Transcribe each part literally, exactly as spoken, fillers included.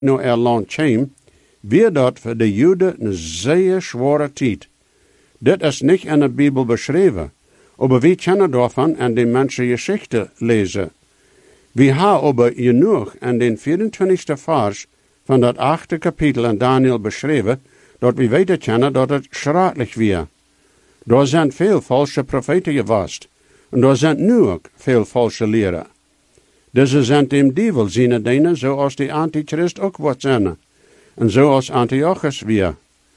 naar er land kwam, weer dat voor de Joden een zeer zware tijd. Dit is niet in de Bibel beschreven, maar we kennen daarvan en de mensen Geschichte lezen. We hebben aber genoeg in den vierentwintigste vers van dat achte kapitel in Daniel beschreven, dat we weten kennen dat het schrikkelijk weer. Daar zijn veel valse profeten geweest, en daar zijn nu ook veel valse leren. Deze zijn dem duivel zijn dingen, zoals de antichrist ook wordt zijn, en zoals Antiochus weer.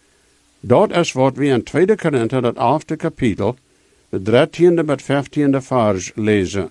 Dat is wat we in tweede Korinther, dat elfde kapitel, de dertiende met vijftiende vers lezen.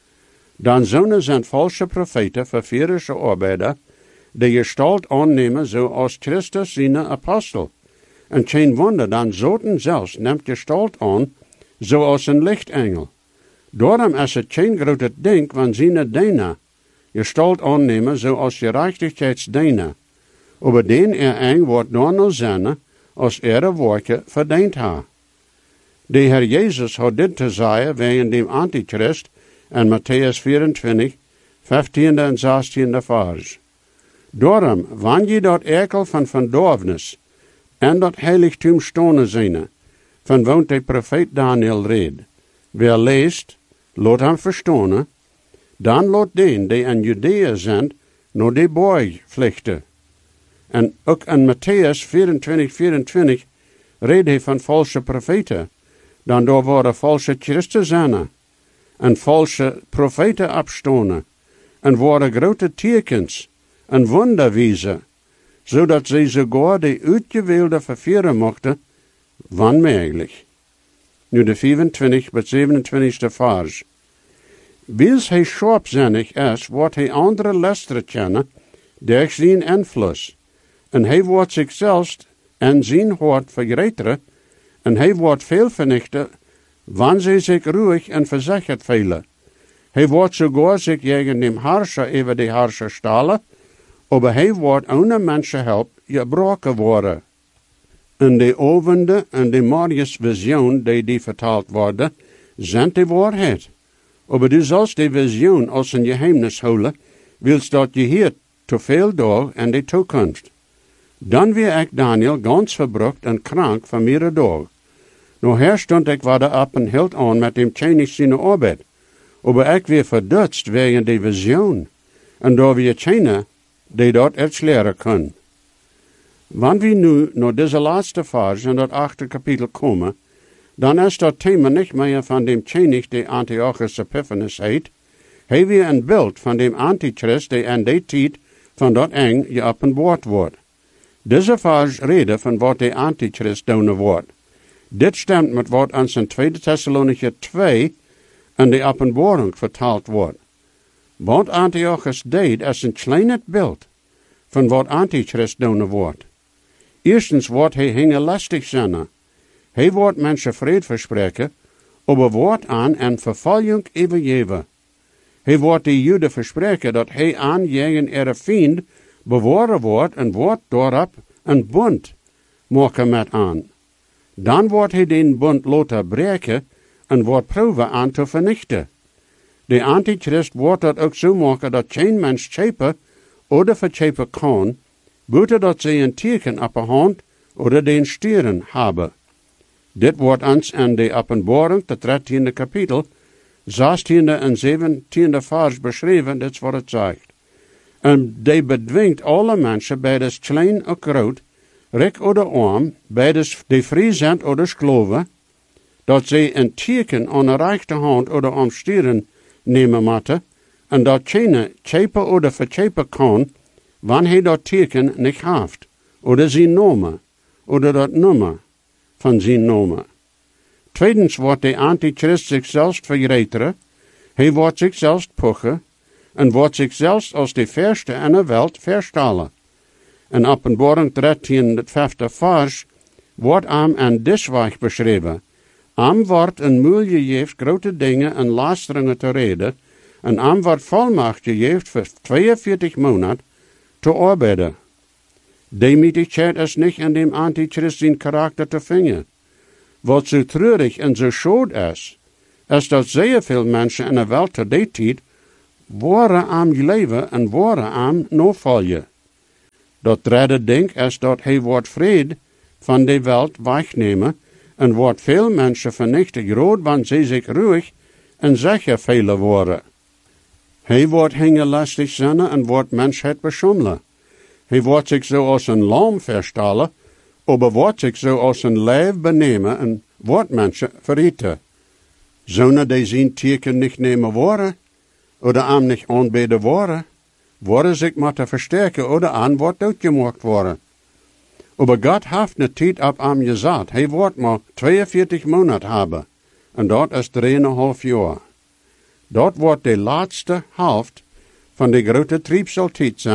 Dan zullen zijn valse profeten, vervierische arbeider, de gestalt aannemen zoals Christus zijn apostel. En geen wonder, dan zoten zelfs neemt gestalt aan, zoals een lichtengel. Daarom is het geen grote ding van zijn diener, gestalt aannemen zoals gerechtigheidsdiener. Over den er eng wordt dan nog zijn, als er de werken verdiend ha. De Heer Jezus had dit te zeggen wegen dem Antichrist in Matthäus vierentwintig, vijftiende en zestiende vers. Daarom, wanneer je dat ekel van verdorvenis en dat heiligtum stonen zijn, van woont de profeet Daniel red, wer leest, laat hem verstonen, dan laat den die in Judea zijn, naar de borg vluchten. En ook in Matthäus vierentwintig, vierentwintig reed hij van valse profeten, dan daar waren valse Christen zijn, en valse profeten afstonen, en waren grote tekens, en wonderwijzen, zodat ze sogar de uitgewählte vervieren mochten, wanmogelijk. Nu de vierentwintig met zevenentwintigste vers. Wils hij scherpzinnig is, wordt hij andere lasteren kennen, door zijn invloed. En hij wordt zichzelf en zijn hart vergreteren, en hij wordt veel vernichten, wanneer zij zich ruhig en verzekerd velen. Hij wordt sogar zich tegen dem Herrscher over de Herrscher stellen, aber hij wordt ohne mensenhelp gebroken worden. En de ovende en de Marius visioen die die vertaald worden, zijn de waarheid. Aber du sollst de visioen als een geheimnis houden, wilst dat je hier te veel door in de toekomst. Dan weer ik Daniel ganz verbrukt en krank van meerdere dag. Nou her stond ik weer op en hield aan met dem Chinese zijn arbeid. Aber ik weer verdutst wegen de visioen. En door weer China, die dat iets leren kunnen. Wanneer we nu naar deze laatste vers in dat achte kapitel komen, dan is dat thema niet meer van dem Chinese die Antiochus Epiphanes heet, hij weer een beeld van dem Antichrist die in die tijd van dat eng geopenbaard wordt. Deze vers reden van wat de Antichrist doen wordt. Dit stemt met wat ons in tweede Thessalonicher twee in de openbaring vertaald wordt. Wat Antiochus deed is een klein beeld van wat Antichrist doen wordt. Eerstens wordt hij hingelastig zijn. Hij wordt mensen vrede verspreken, aber wordt aan en vervolging overgeven. Hij wordt de Joden verspreken dat hij aan jegen er vriend bewaren wordt en wordt daarop een bund maken met aan. Dan wordt hij den bund laten breken en wordt proeven aan te vernichten. De Antichrist wordt dat ook zo maken dat geen mens schepen oder verschepen kan, buiten dat ze een teken op de hand oder den stieren hebben. Dit wordt ons in de openbaring, het dertiende kapitel, zestiende en zeventiende vers beschreven, dit is wat het zegt. En die bedwingt alle mensen, beides klein of groot, rijk oder arm, beides die vrij zijn oder skloven, dat ze een teken aan de rechterhand oder am stieren nemen moeten, en dat geen schepen oder verschepen kan, wanneer hij dat teken niet heeft, oder zijn nomen, oder dat nummer van zijn nomen. Tweedens wordt de Antichrist zichzelf vergreteren, hij wordt zichzelf puchen, en wordt zichzelf als de verste in de wereld verstellen. In Openbaring dertien, het vijfde vers, wordt am en disweg beschreven. Am wordt een moel gegeven grote dingen en lasteringen te reden, en am wordt volmacht gegeven voor tweeënveertig maanden te arbeiden. Demütigkeit is niet in dem Antichrist zijn karakter te vinden. Wat zo treurig en zo schade is, is dat zeer veel mensen in de wereld te die tijd waren am leven en waren am navolgen. Dat derde ding is dat hij wordt vrede van de wereld wegnemen en wordt veel mensen vernichtig rood, want ze zich ruhig en zeker vele worden. Hij wordt hingelastig zijn en wordt mensheid beschummelen. Hij wordt zich zo als een lam verstellen, aber wordt zich zo als een lijf benemen en wordt mensen verrieten. Zonen die zijn teken niet nemen worden, oder am niet aanbeden worden, worden zich moeten versterken oder aan wordt uitgemaakt worden. Aber Gott heeft ne tijd op am gezet. Hij wordt maar tweeënveertig maanden hebben. En dat is drieënhalf jaar. Dat wordt de laatste helft van de grote triebseltijd zijn.